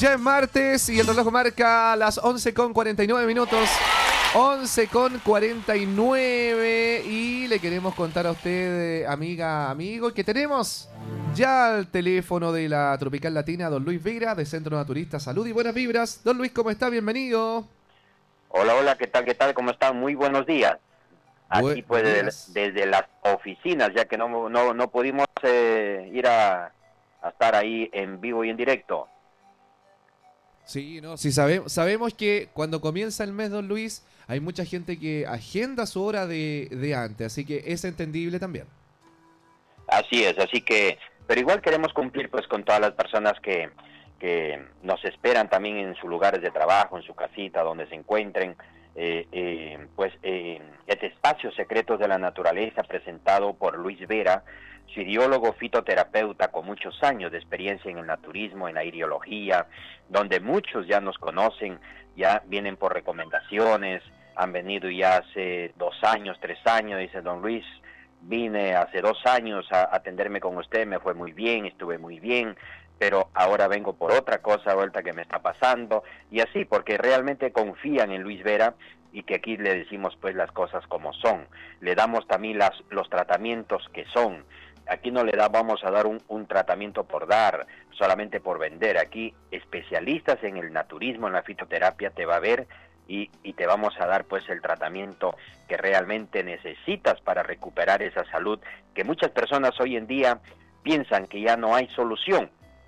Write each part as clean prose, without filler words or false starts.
Ya es martes y el reloj marca las 11:49 minutos. 11:49 y le queremos contar a usted, amiga, amigo, que tenemos ya al teléfono de la Tropical Latina, don Luis Vera, de Centro Naturista Salud y Buenas Vibras. Don Luis, ¿cómo está? Bienvenido. Hola, hola, ¿qué tal, ¿cómo están? Muy buenos días. Aquí pues desde las oficinas, ya que no pudimos ir a estar ahí en vivo y en directo. Sí, no, sí sabemos que cuando comienza el mes, don Luis, hay mucha gente que agenda su hora de antes, así que es entendible también. Así es, así que, pero igual queremos cumplir pues con todas las personas que nos esperan también en sus lugares de trabajo, en su casita, donde se encuentren, este espacio Secretos de la Naturaleza presentado por Luis Vera, su ideólogo fitoterapeuta con muchos años de experiencia en el naturismo, en la iriología, donde muchos ya nos conocen, ya vienen por recomendaciones, han venido ya hace 2 años, 3 años, dice don Luis, vine hace 2 años a atenderme con usted, me fue muy bien, estuve muy bien, pero ahora vengo por otra cosa, vuelta que me está pasando, y así, porque realmente confían en Luis Vera, y que aquí le decimos pues las cosas como son, le damos también los tratamientos que son, aquí no le vamos a dar un tratamiento por dar, solamente por vender, aquí especialistas en el naturismo, en la fitoterapia te va a ver, y te vamos a dar pues el tratamiento que realmente necesitas para recuperar esa salud, que muchas personas hoy en día piensan que ya no hay solución,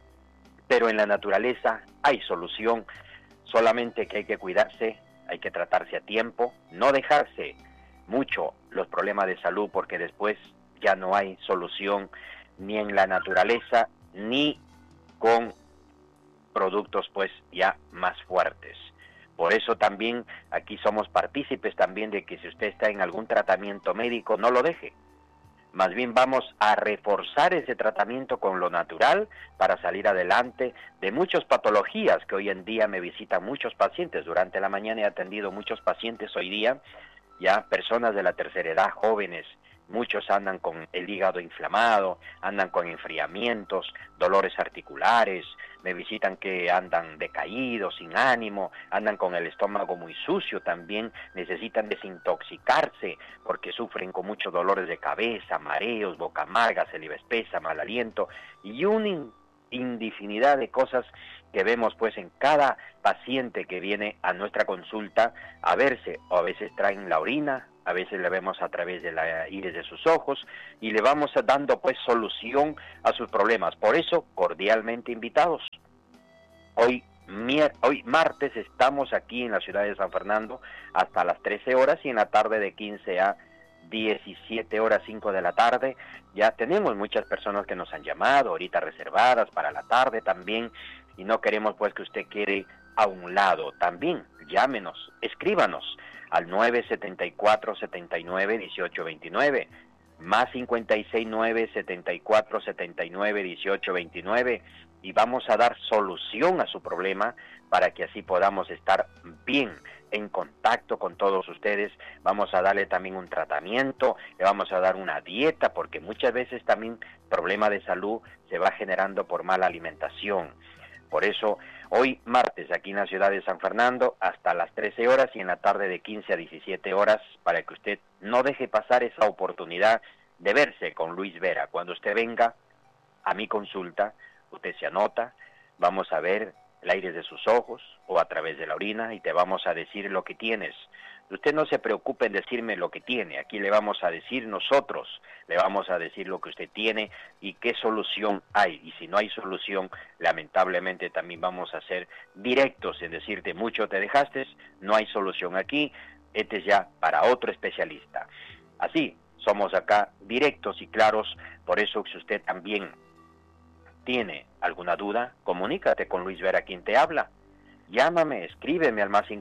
pero en la naturaleza hay solución, solamente que hay que cuidarse, hay que tratarse a tiempo, no dejarse mucho los problemas de salud, porque después ya no hay solución ni en la naturaleza ni con productos pues ya más fuertes. Por eso también aquí somos partícipes también de que si usted está en algún tratamiento médico, no lo deje. Más bien vamos a reforzar ese tratamiento con lo natural para salir adelante de muchas patologías que hoy en día me visitan muchos pacientes. Durante la mañana he atendido muchos pacientes hoy día, ya personas de la tercera edad, jóvenes. Muchos andan con el hígado inflamado, andan con enfriamientos, dolores articulares, me visitan que andan decaídos, sin ánimo, andan con el estómago muy sucio también, necesitan desintoxicarse porque sufren con muchos dolores de cabeza, mareos, boca amarga, saliva espesa, mal aliento y una infinidad de cosas que vemos pues en cada paciente que viene a nuestra consulta a verse, o a veces traen la orina, a veces le vemos a través de la iris de sus ojos y le vamos dando pues solución a sus problemas. Por eso, cordialmente invitados. Hoy martes estamos aquí en la ciudad de San Fernando hasta las 13 horas y en la tarde de 15 a 17 horas 5 de la tarde. Ya tenemos muchas personas que nos han llamado, ahorita reservadas para la tarde también, y no queremos pues que usted quede a un lado. También llámenos, escríbanos al 974-79-1829, más 569-74-79-1829, y vamos a dar solución a su problema para que así podamos estar bien en contacto con todos ustedes. Vamos a darle también un tratamiento, le vamos a dar una dieta, porque muchas veces también problema de salud se va generando por mala alimentación. Por eso, hoy martes aquí en la ciudad de San Fernando hasta las 13 horas y en la tarde de 15 a 17 horas para que usted no deje pasar esa oportunidad de verse con Luis Vera. Cuando usted venga a mi consulta, usted se anota, vamos a ver el aire de sus ojos o a través de la orina y te vamos a decir lo que tienes. Usted no se preocupe en decirme lo que tiene, aquí le vamos a decir nosotros, le vamos a decir lo que usted tiene y qué solución hay. Y si no hay solución, lamentablemente también vamos a ser directos en decirte mucho te dejaste, no hay solución aquí, este es ya para otro especialista. Así, somos acá directos y claros, por eso si usted también tiene alguna duda, comunícate con Luis Vera, quien te habla. Llámame, escríbeme al más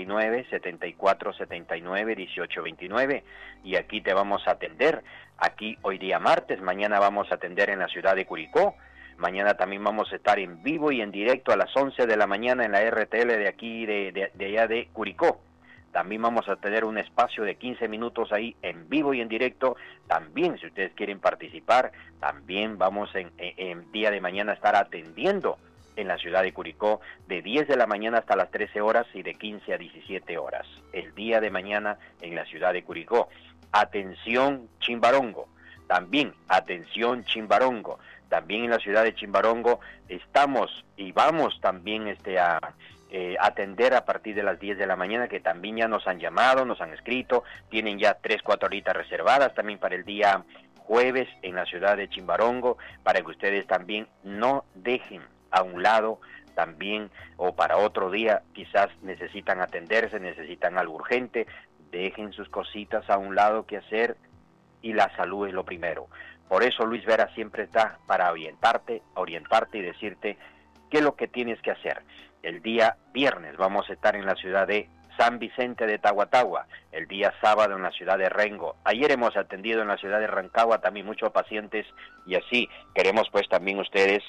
569-7479-1829 y aquí te vamos a atender. Aquí hoy día martes, mañana vamos a atender en la ciudad de Curicó. Mañana también vamos a estar en vivo y en directo a las 11 de la mañana en la RTL de aquí, de allá de Curicó. También vamos a tener un espacio de 15 minutos ahí en vivo y en directo. También, si ustedes quieren participar, también vamos en día de mañana a estar atendiendo en la ciudad de Curicó, de 10 de la mañana hasta las 13 horas y de 15 a 17 horas. El día de mañana en la ciudad de Curicó. Atención Chimbarongo, también atención Chimbarongo. También en la ciudad de Chimbarongo estamos y vamos también a atender a partir de las 10 de la mañana, que también ya nos han llamado, nos han escrito, tienen ya 3-4 horitas reservadas también para el día jueves en la ciudad de Chimbarongo, para que ustedes también no dejen a un lado también, o para otro día quizás necesitan atenderse, necesitan algo urgente, dejen sus cositas a un lado que hacer, y la salud es lo primero. Por eso Luis Vera siempre está para orientarte y decirte qué es lo que tienes que hacer. El día viernes vamos a estar en la ciudad de San Vicente de Tahuatahua, el día sábado en la ciudad de Rengo. Ayer hemos atendido en la ciudad de Rancagua también muchos pacientes, y así queremos pues también ustedes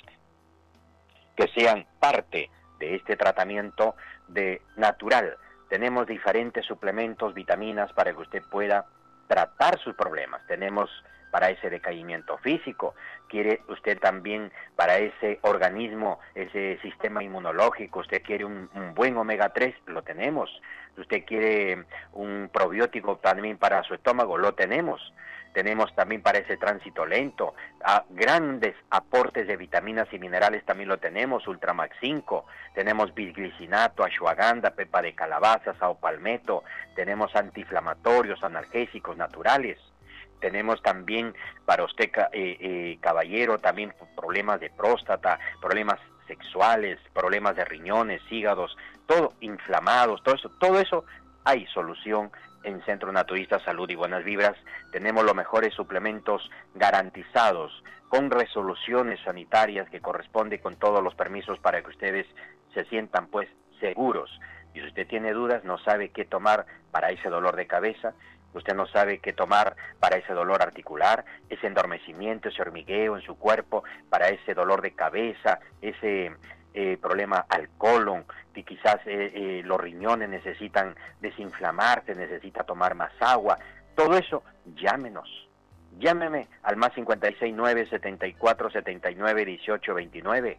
que sean parte de este tratamiento de natural. Tenemos diferentes suplementos, vitaminas para que usted pueda tratar sus problemas. Tenemos para ese decaimiento físico, quiere usted también para ese organismo, ese sistema inmunológico, usted quiere un buen omega 3, lo tenemos. Usted quiere un probiótico también para su estómago, lo tenemos. Tenemos también para ese tránsito lento, grandes aportes de vitaminas y minerales también lo tenemos, Ultramax 5, tenemos bisglicinato, ashwagandha, pepa de calabaza, saopalmeto, tenemos antiinflamatorios, analgésicos naturales. Tenemos también para usted, caballero, también problemas de próstata, problemas sexuales, problemas de riñones, hígados, todo inflamados, todo eso hay solución en Centro Naturista Salud y Buenas Vibras. Tenemos los mejores suplementos garantizados, con resoluciones sanitarias que corresponden con todos los permisos para que ustedes se sientan pues seguros. Y si usted tiene dudas, no sabe qué tomar para ese dolor de cabeza, usted no sabe qué tomar para ese dolor articular, ese endormecimiento, ese hormigueo en su cuerpo, para ese dolor de cabeza, ese problema al colon, que quizás los riñones necesitan desinflamarse, necesita tomar más agua, todo eso, llámeme al más 569-74-79-1829,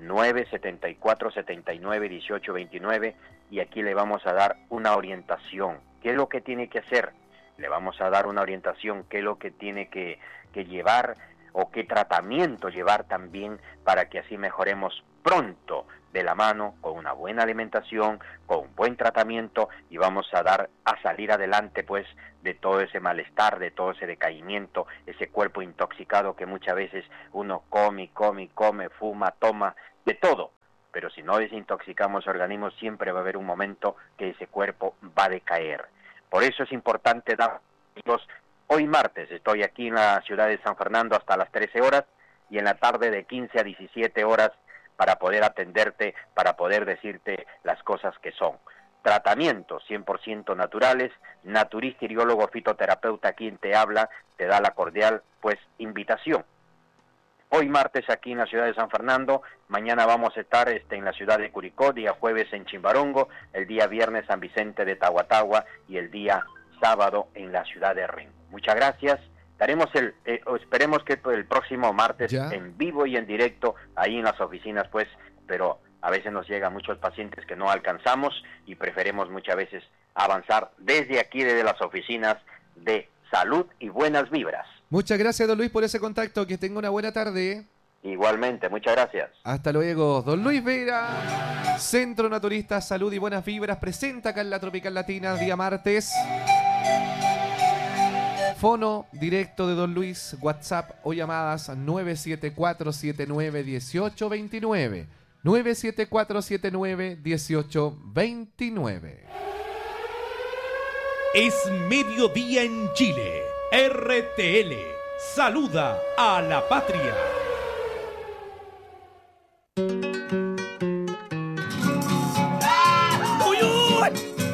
974-79-1829, y aquí le vamos a dar una orientación. ¿Qué es lo que tiene que hacer? Le vamos a dar una orientación, qué es lo que tiene que llevar, o qué tratamiento llevar también, para que así mejoremos pronto, de la mano, con una buena alimentación, con un buen tratamiento, y vamos a salir adelante pues de todo ese malestar, de todo ese decaimiento, ese cuerpo intoxicado que muchas veces uno come, fuma, toma, de todo. Pero si no desintoxicamos el organismo, siempre va a haber un momento que ese cuerpo va a decaer. Por eso es importante darlos. Hoy martes estoy aquí en la ciudad de San Fernando hasta las 13 horas, y en la tarde de 15 a 17 horas para poder atenderte, para poder decirte las cosas que son. Tratamientos 100% naturales, naturista, iriólogo, fitoterapeuta, quien te habla, te da la cordial pues invitación. Hoy martes aquí en la ciudad de San Fernando, mañana vamos a estar en la ciudad de Curicó, día jueves en Chimbarongo, el día viernes San Vicente de Tahuatahua y el día sábado en la ciudad de Rengo. Muchas gracias. Esperemos que el próximo martes en vivo y en directo ahí en las oficinas, pues, pero a veces nos llegan muchos pacientes que no alcanzamos y preferimos muchas veces avanzar desde aquí, desde las oficinas de Salud y Buenas Vibras. Muchas gracias, don Luis, por ese contacto. Que tenga una buena tarde. Igualmente, muchas gracias. Hasta luego. Don Luis Vera, Centro Naturista Salud y Buenas Vibras, presenta acá en la Tropical Latina, día martes. Fono directo de don Luis, WhatsApp o llamadas 974-79-1829. 974-79-1829. Es mediodía en Chile. RTL saluda a la patria.